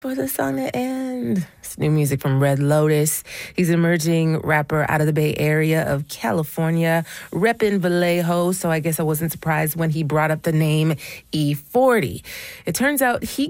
For the song to end. It's new music from Red Lotus. He's an emerging rapper out of the Bay Area of California, repping Vallejo, so I guess I wasn't surprised when he brought up the name E40. It turns out he